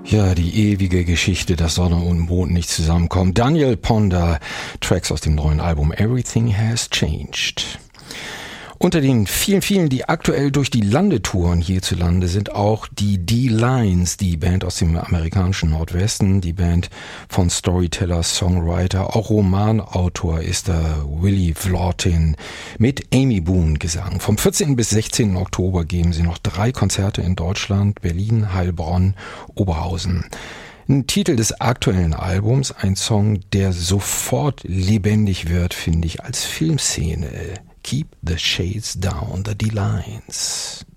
Ja, die ewige Geschichte, dass Sonne und Mond nicht zusammenkommen. Daniel Ponder, Tracks aus dem neuen Album Everything Has Changed. Unter den vielen, die aktuell durch die Lande touren hierzulande, sind auch die D-Lines, die Band aus dem amerikanischen Nordwesten, die Band von Storyteller, Songwriter, auch Romanautor ist da Willie Vlautin mit Amy Boone Gesang. Vom 14. bis 16. Oktober geben sie noch 3 Konzerte in Deutschland, Berlin, Heilbronn, Oberhausen. Ein Titel des aktuellen Albums, ein Song, der sofort lebendig wird, finde ich, als Filmszene. Keep the Shades Down, the D-Lines.